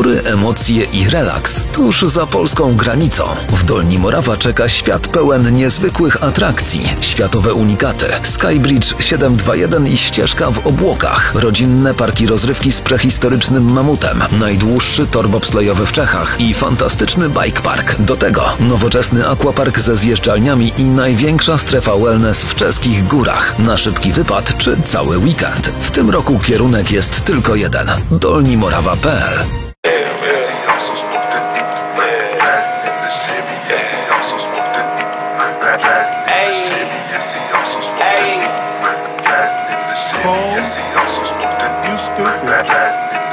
Góry, emocje i relaks tuż za polską granicą. W Dolni Morawa czeka świat pełen niezwykłych atrakcji, światowe unikaty, Skybridge 721 i ścieżka w obłokach, rodzinne parki rozrywki z prehistorycznym mamutem, najdłuższy tor bobslejowy w Czechach i fantastyczny bike park. Do tego nowoczesny aquapark ze zjeżdżalniami i największa strefa wellness w czeskich górach. Na szybki wypad czy cały weekend. W tym roku kierunek jest tylko jeden: dolnimorawa.pl.